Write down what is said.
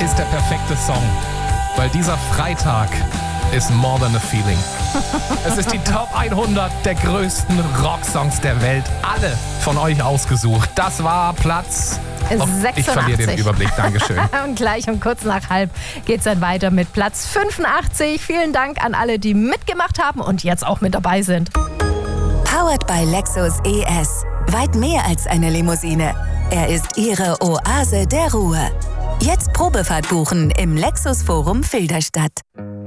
ist der perfekte Song, weil dieser Freitag ist more than a feeling. Es ist die Top 100 der größten Rocksongs der Welt. Alle von euch ausgesucht. Das war Platz... 86. Ich verliere den Überblick, Dankeschön. Und gleich um kurz nach halb geht's dann weiter mit Platz 85. Vielen Dank an alle, die mitgemacht haben und jetzt auch mit dabei sind. Powered by Lexus ES. Weit mehr als eine Limousine. Er ist Ihre Oase der Ruhe. Jetzt Probefahrt buchen im Lexus Forum Filderstadt.